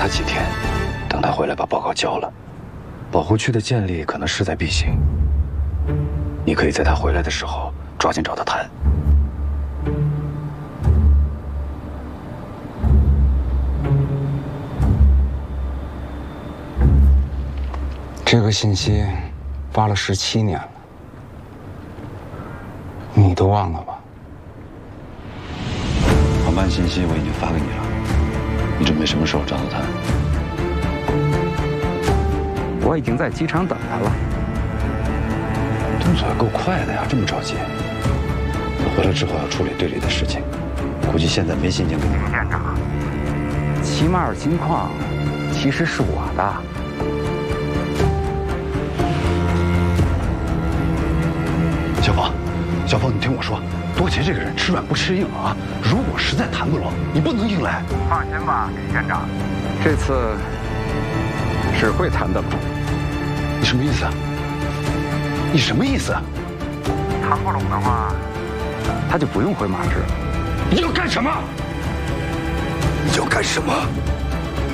他几天，等他回来把报告交了。保护区的建立可能势在必行，你可以在他回来的时候抓紧找他谈。 这个信息发了17年了，你都忘了吧？ 航班信息我已经发给你了，你准备什么时候找到他？ 我已经在机场等他了。 动作也够快的呀，这么着急。我回来之后要处理队里的事情，估计现在没心情跟你。 舰长，齐马尔金矿其实是我的。小凤，你听我说，多奇这个人吃软不吃硬啊！如果实在谈不拢，你不能硬来。放心吧，李舰长，这次只会谈的拢。 你什么意思啊？你什么意思？ 谈不拢的话，他就不用回马市。 你要干什么？你要干什么？